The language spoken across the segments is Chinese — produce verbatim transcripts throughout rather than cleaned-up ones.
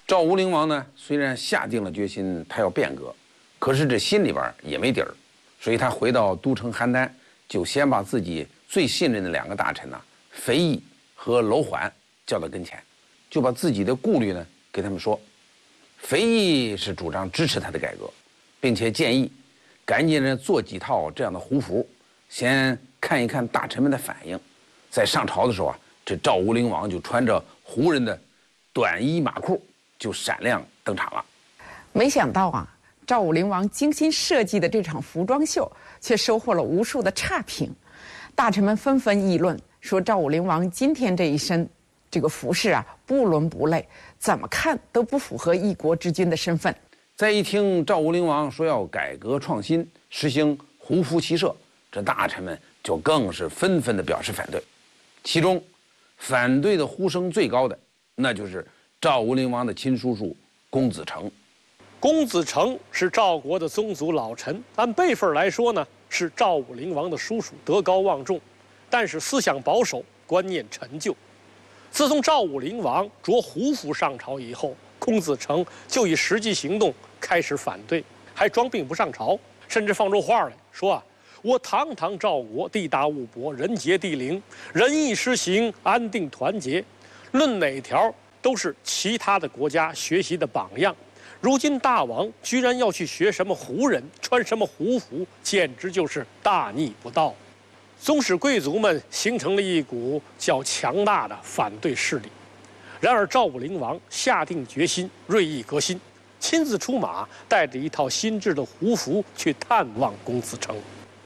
赵武灵王呢，虽然下定了决心，他要变革，可是这心里边也没底儿，所以他回到都城邯郸，就先把自己最信任的两个大臣呐、啊，肥义和楼缓叫到跟前，就把自己的顾虑呢给他们说。肥义是主张支持他的改革，并且建议赶紧呢做几套这样的胡服，先看一看大臣们的反应。在上朝的时候啊，这赵武灵王就穿着胡人的短衣马裤，就闪亮登场了。 没想到啊，赵武灵王精心设计的这场服装秀，却收获了无数的差评。大臣们纷纷议论，说赵武灵王今天这一身这个服饰啊，不伦不类，怎么看都不符合一国之君的身份。 再一听赵武灵王说要改革创新，实行胡服骑射，这大臣们就更是纷纷的表示反对。其中，反对的呼声最高的，那就是赵武灵王的亲叔叔公子成。 公子成是赵国的宗族老臣，按辈分来说呢，是赵武灵王的叔叔，德高望重，但是思想保守，观念陈旧。自从赵武灵王着胡服上朝以后，公子成就以实际行动开始反对，还装病不上朝，甚至放出话来说啊，我堂堂赵国地大物博，人杰地灵，仁义施行，安定团结，论哪条都是其他的国家学习的榜样。如今大王居然要去学什么胡人，穿什么胡服，简直就是大逆不道。宗室贵族们形成了一股较强大的反对势力。然而赵武灵王下定决心，锐意革新，亲自出马，带着一套新制的胡服去探望公子成。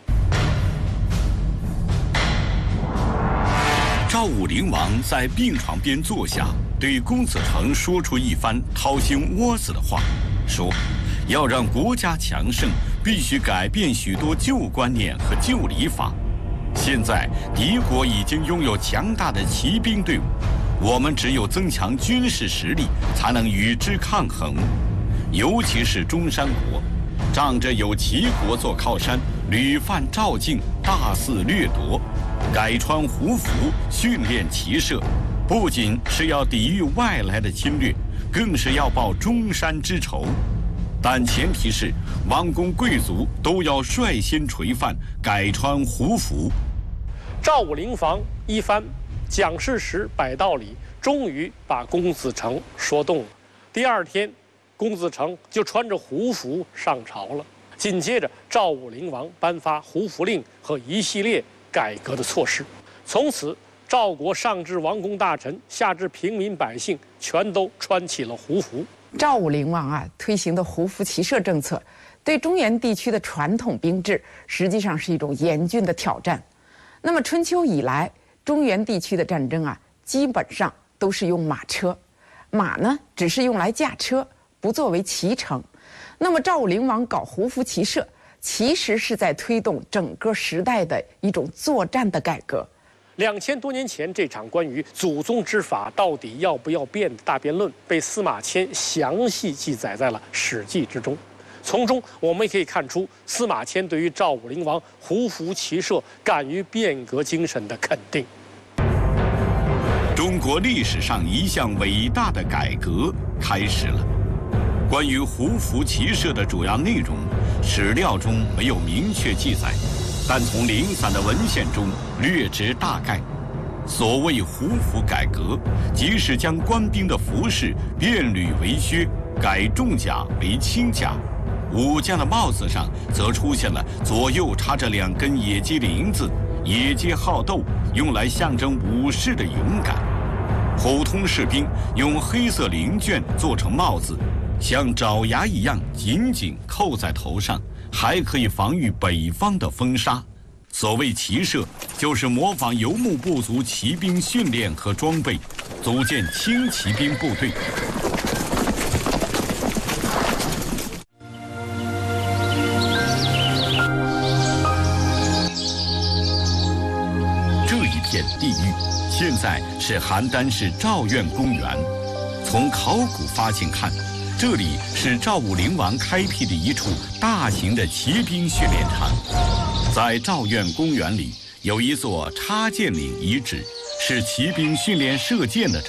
赵武灵王在病床边坐下，对公子成说出一番掏心窝子的话，说要让国家强盛，必须改变许多旧观念和旧礼法。现在敌国已经拥有强大的骑兵队伍，我们只有增强军事实力，才能与之抗衡。尤其是中山国，仗着有齐国做靠山，屡犯赵境，大肆掠夺。改穿胡服，训练骑射，不仅是要抵御外来的侵略，更是要报中山之仇。但前提是王公贵族都要率先垂范，改穿胡服。 赵武灵王一番讲事实、摆道理，终于把公子成说动了。第二天，公子成就穿着胡服上朝了。紧接着，赵武灵王颁发胡服令和一系列改革的措施。从此，赵国上至王公大臣，下至平民百姓，全都穿起了胡服。 赵武灵王啊推行的胡服骑射政策，对中原地区的传统兵制实际上是一种严峻的挑战。那么春秋以来，中原地区的战争啊，基本上都是用马车，马呢只是用来驾车，不作为骑乘。那么赵武灵王搞胡服骑射，其实是在推动整个时代的一种作战的改革。 两千多年前，这场关于祖宗之法到底要不要变的大辩论，被司马迁详细记载在了《史记》之中。从中，我们也可以看出司马迁对于赵武灵王胡服骑射、敢于变革精神的肯定。 中国历史上一项伟大的改革开始了。关于胡服骑射的主要内容，史料中没有明确记载，但从零散的文献中略知大概。所谓胡服改革，即是将官兵的服饰变履为靴，改重甲为轻甲。武将的帽子上则出现了左右插着两根野鸡翎子，野鸡好斗，用来象征武士的勇敢。普通士兵用黑色绫绢做成帽子，像爪牙一样紧紧扣在头上，还可以防御北方的风沙。所谓骑射，就是模仿游牧部族骑兵训练和装备，组建轻骑兵部队。这一片地域现在是邯郸市赵苑公园。从考古发现看，这里是赵武灵王开辟的一处大型的骑兵训练场。在赵苑公园里有一座插箭岭遗址，是骑兵训练射箭的场